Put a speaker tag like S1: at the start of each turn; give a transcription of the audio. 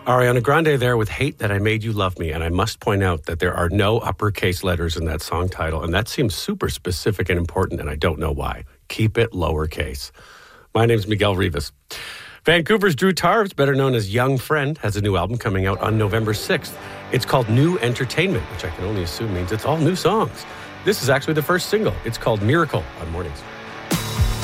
S1: Ariana Grande there with Hate That I Made You Love Me. And I must point out that there are no uppercase letters in that song title. And that seems super specific and important, and I don't know why. Keep it lowercase. My name's Miguel Rivas. Vancouver's Drew Tarves, better known as Young Friend, has a new album coming out on November 6th. It's called New Entertainment, which I can only assume means it's all new songs. This is actually the first single. It's called Miracle on Mornings.